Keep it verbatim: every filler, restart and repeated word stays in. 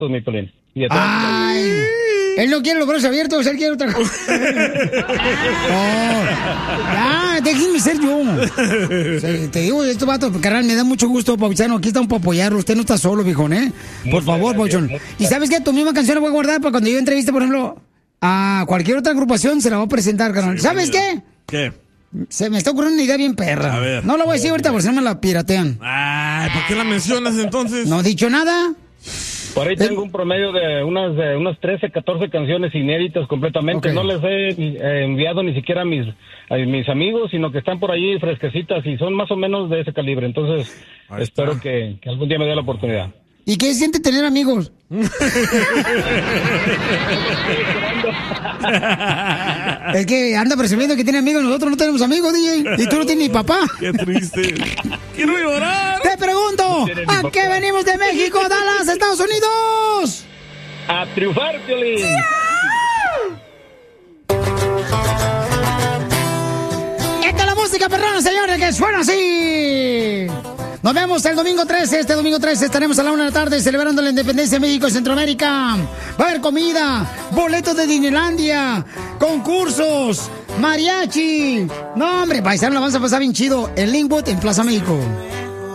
mi Piolín. Y ¡ay! Él no quiere los brazos abiertos, él quiere otra cosa. Oh, ya, déjenme ser yo. O sea, te digo, estos vatos, carnal, me da mucho gusto, Pauchano. Aquí estamos para apoyarlo. Usted no está solo, viejón, ¿eh? Por favor, Pauchón. Y sabes qué, tu misma canción la voy a guardar para cuando yo entreviste, por ejemplo, a cualquier otra agrupación, se la voy a presentar, carnal. Sí, ¿Sabes bueno. qué? ¿Qué? Se me está ocurriendo una idea bien perra. A ver. No la voy a decir ahorita porque si no me la piratean. Ay, ¿por qué la mencionas entonces? No he dicho nada. Por ahí tengo un promedio de unas de unas trece, catorce canciones inéditas completamente. Ok. No les he eh, enviado ni siquiera a mis, a mis amigos, sino que están por ahí fresquecitas y son más o menos de ese calibre. Entonces, Ahí espero está. que, que algún día me dé la oportunidad. ¿Y qué siente tener amigos? Es que anda presumiendo que tiene amigos, nosotros no tenemos amigos, D J. Y tú no tienes ni papá. Qué triste. Quiero llorar. Te pregunto, ¿a qué venimos de México, Dallas, Estados Unidos? ¡A triunfar, Piolín! Esta es la música perrona, señores, que suena así. Nos vemos el domingo trece. Este domingo trece estaremos a la una de la tarde celebrando la independencia de México y Centroamérica. Va a haber comida, boletos de Disneylandia, concursos, mariachi. No, hombre, paisano, la vamos a pasar bien chido. El Linkwood en Plaza México.